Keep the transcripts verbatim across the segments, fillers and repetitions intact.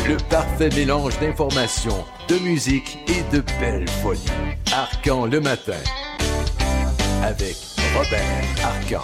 Le parfait mélange d'informations, de musique et de belles folies. Arcan le matin, avec Robert Arcan.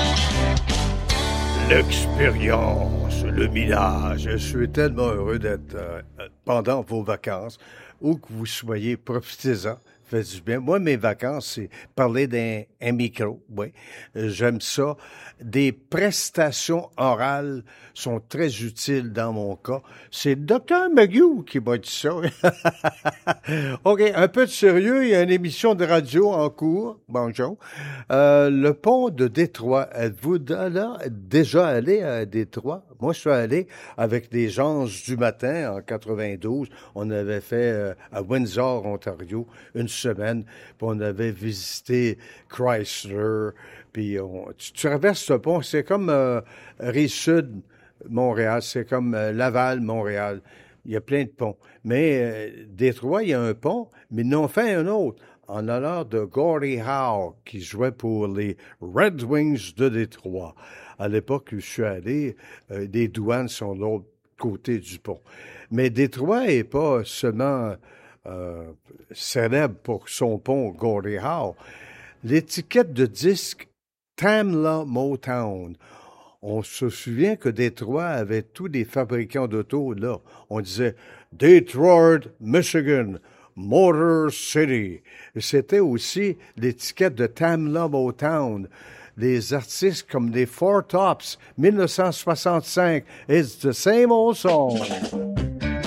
L'expérience, le millage. Je suis tellement heureux d'être euh, pendant vos vacances, où que vous soyez, profitez-en. Fait du bien. Moi, mes vacances, c'est parler d'un un micro. Oui, j'aime ça. Des prestations orales sont très utiles dans mon cas. C'est docteur McGill qui m'a dit ça. OK, un peu de sérieux. Il y a une émission de radio en cours. Bonjour. Euh, le pont de Détroit. Êtes-vous là, déjà allé à Détroit? Moi, je suis allé avec des gens du matin en quatre-vingt-douze. On avait fait euh, à Windsor, Ontario, une semaine. Puis on avait visité Chrysler. Puis on, tu, tu traverses ce pont, c'est comme euh, Rive-Sud, Montréal. C'est comme euh, Laval, Montréal. Il y a plein de ponts. Mais euh, Détroit, il y a un pont, mais ils en ont fait un autre en honneur de Gordie Howe, qui jouait pour les Red Wings de Détroit. À l'époque où je suis allé, euh, des douanes sont de l'autre côté du pont. Mais Détroit n'est pas seulement euh, célèbre pour son pont Gordie Howe. L'étiquette de disque Tamla Motown. On se souvient que Détroit avait tous les fabricants d'auto là. On disait Detroit, Michigan, Motor City. C'était aussi l'étiquette de Tamla Motown. Les artistes comme les Four Tops, mille neuf cent soixante-cinq. It's the same old song.